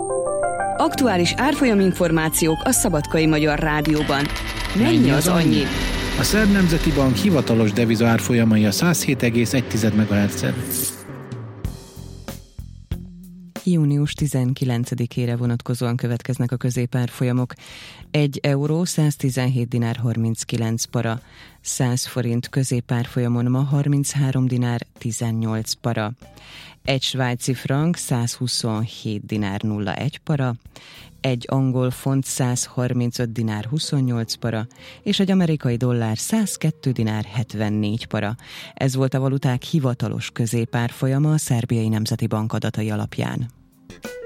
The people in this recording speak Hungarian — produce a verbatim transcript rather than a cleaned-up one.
Aktuális árfolyaminformációk a Szabadkai Magyar Rádióban. Mennyi az annyi? A Szerb Nemzeti Bank hivatalos deviza árfolyamai a száz hét egész egy megahertzen. június tizenkilencedikére vonatkozóan következnek a középárfolyamok. egy euró száz tizenhét dinár harminckilenc para, száz forint középárfolyamon ma harminchárom dinár tizennyolc para, egy svájci frank száz huszonhét dinár nulla egy para, egy angol font száz harmincöt dinár huszonnyolc para, és egy amerikai dollár száz kettő dinár hetvennégy para. Ez volt a valuták hivatalos középárfolyama a Szerbiai Nemzeti Bank adatai alapján.